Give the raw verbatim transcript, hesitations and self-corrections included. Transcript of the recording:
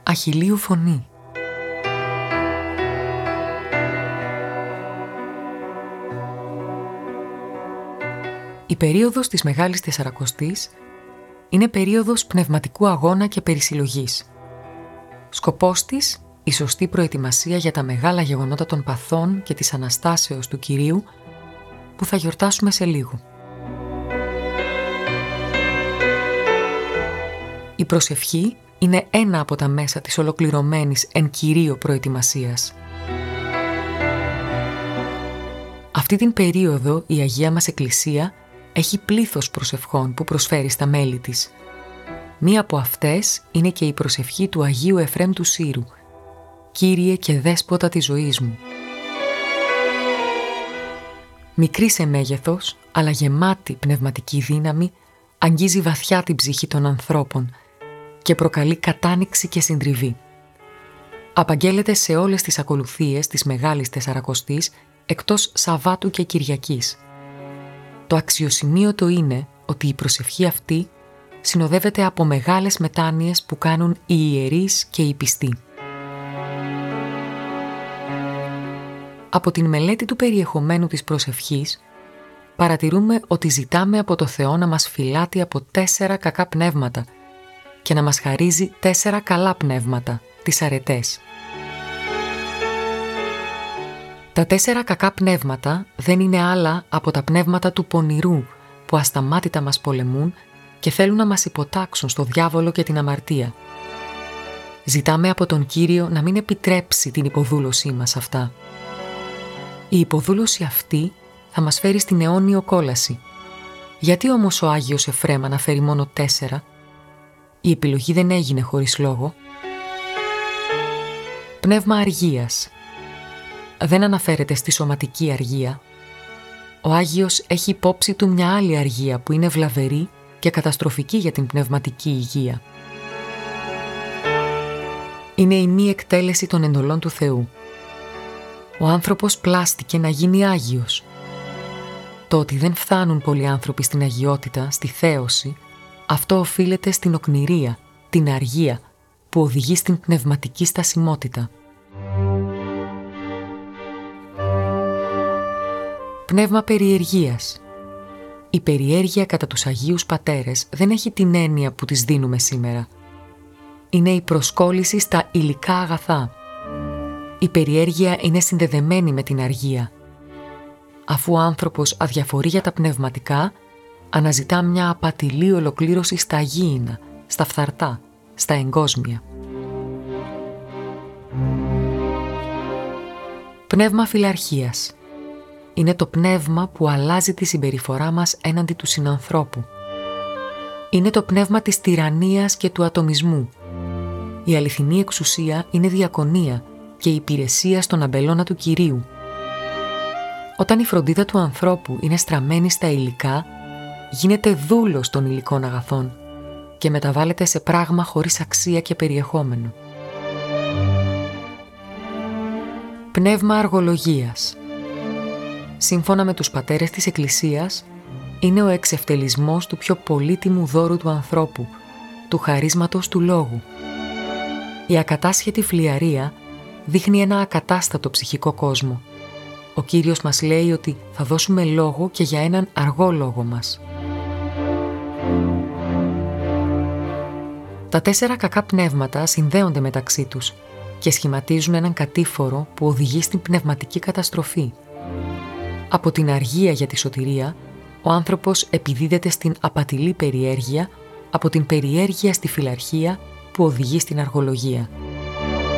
Αχιλλείου φωνή. Η περίοδος της Μεγάλης Τεσσαρακοστής είναι περίοδος πνευματικού αγώνα και περισυλλογής. Σκοπός της, η σωστή προετοιμασία για τα μεγάλα γεγονότα των παθών και της Αναστάσεως του Κυρίου που θα γιορτάσουμε σε λίγο. Η προσευχή είναι ένα από τα μέσα της ολοκληρωμένης εν κυρίω προετοιμασίας. Αυτή την περίοδο η Αγία μας Εκκλησία έχει πλήθος προσευχών που προσφέρει στα μέλη της. Μία από αυτές είναι και η προσευχή του Αγίου Εφραίμ του Σύρου, «Κύριε και Δέσποτα της ζωής μου». Μικρή σε μέγεθος, αλλά γεμάτη πνευματική δύναμη, αγγίζει βαθιά την ψυχή των ανθρώπων και προκαλεί κατάνοιξη και συντριβή. Απαγγέλλεται σε όλες τις ακολουθίες της Μεγάλης Τεσσαρακοστής, εκτός Σαββάτου και Κυριακής. Το αξιοσημείωτο είναι ότι η προσευχή αυτή συνοδεύεται από μεγάλες μετάνοιες που κάνουν οι ιερείς και οι πιστοί. Από την μελέτη του περιεχομένου της προσευχής παρατηρούμε ότι ζητάμε από το Θεό να μας φυλάτει από τέσσερα κακά πνεύματα και να μας χαρίζει τέσσερα καλά πνεύματα, τις αρετές. Τα τέσσερα κακά πνεύματα δεν είναι άλλα από τα πνεύματα του πονηρού που ασταμάτητα μας πολεμούν και θέλουν να μας υποτάξουν στο διάβολο και την αμαρτία. Ζητάμε από τον Κύριο να μην επιτρέψει την υποδούλωσή μας αυτά. Η υποδούλωση αυτή θα μας φέρει στην αιώνιο κόλαση. Γιατί όμως ο Άγιος Εφραίμ αναφέρει μόνο τέσσερα? Η επιλογή δεν έγινε χωρίς λόγο. Πνεύμα αργίας. Δεν αναφέρεται στη σωματική αργία. Ο Άγιος έχει υπόψη του μια άλλη αργία που είναι βλαβερή και καταστροφική για την πνευματική υγεία. Είναι η μη εκτέλεση των εντολών του Θεού. Ο άνθρωπος πλάστηκε να γίνει Άγιος. Το ότι δεν φτάνουν πολλοί άνθρωποι στην αγιότητα, στη θέωση, αυτό οφείλεται στην οκνηρία, την αργία που οδηγεί στην πνευματική στασιμότητα. Πνεύμα περιεργίας. Η περιέργεια κατά τους Αγίους Πατέρες δεν έχει την έννοια που τις δίνουμε σήμερα. Είναι η προσκόλληση στα υλικά αγαθά. Η περιέργεια είναι συνδεδεμένη με την αργία. Αφού ο άνθρωπος αδιαφορεί για τα πνευματικά, αναζητά μια απατηλή ολοκλήρωση στα γήινα, στα φθαρτά, στα εγκόσμια. Πνεύμα φιλαρχίας. Είναι το πνεύμα που αλλάζει τη συμπεριφορά μας έναντι του συνανθρώπου. Είναι το πνεύμα της τυραννίας και του ατομισμού. Η αληθινή εξουσία είναι διακονία και η υπηρεσία στον αμπελώνα του Κυρίου. Όταν η φροντίδα του ανθρώπου είναι στραμμένη στα υλικά, γίνεται δούλος των υλικών αγαθών και μεταβάλλεται σε πράγμα χωρίς αξία και περιεχόμενο. Πνεύμα αργολογίας. Σύμφωνα με τους πατέρες της Εκκλησίας, είναι ο εξευτελισμός του πιο πολύτιμου δώρου του ανθρώπου, του χαρίσματος του λόγου. Η ακατάσχετη φλιαρία δείχνει ένα ακατάστατο ψυχικό κόσμο. Ο Κύριος μας λέει ότι θα δώσουμε λόγο και για έναν αργό λόγο μας. Τα τέσσερα κακά πνεύματα συνδέονται μεταξύ τους και σχηματίζουν έναν κατήφορο που οδηγεί στην πνευματική καταστροφή. Από την αργία για τη σωτηρία, ο άνθρωπος επιδίδεται στην απατηλή περιέργεια, από την περιέργεια στη φιλαρχία που οδηγεί στην αργολογία.